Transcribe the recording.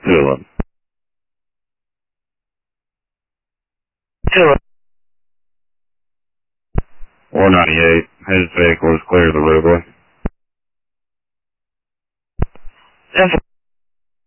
211. 498. His vehicle is clear of the roadway.